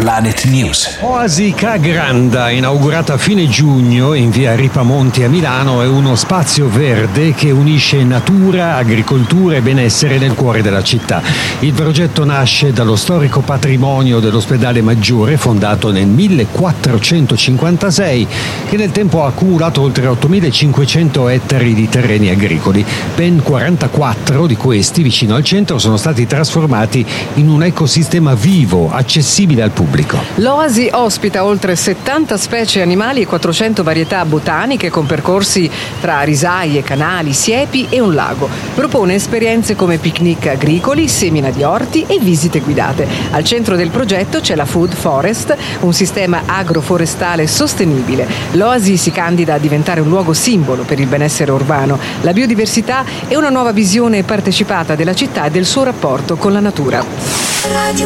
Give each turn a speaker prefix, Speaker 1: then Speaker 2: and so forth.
Speaker 1: Planet News.
Speaker 2: Oasi Ca Granda, inaugurata a fine giugno in via Ripamonti a Milano, è uno spazio verde che unisce natura, agricoltura e benessere nel cuore della città. Il progetto nasce dallo storico patrimonio dell'Ospedale Maggiore, fondato nel 1456, che nel tempo ha accumulato oltre 8.500 ettari di terreni agricoli. Ben 44 di questi, vicino al centro, sono stati trasformati in un ecosistema vivo, accessibile al pubblico.
Speaker 3: L'Oasi ospita oltre 70 specie animali e 400 varietà botaniche, con percorsi tra risaie, canali, siepi e un lago. Propone esperienze come picnic agricoli, semina di orti e visite guidate. Al centro del progetto c'è la Food Forest, un sistema agroforestale sostenibile. L'Oasi si candida a diventare un luogo simbolo per il benessere urbano, la biodiversità e una nuova visione partecipata della città e del suo rapporto con la natura.